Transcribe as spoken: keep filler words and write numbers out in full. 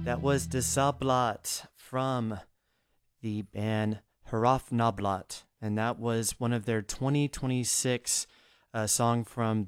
That was Desablat from the band Haraf Nablat, and that was one of their twenty twenty-six uh, song from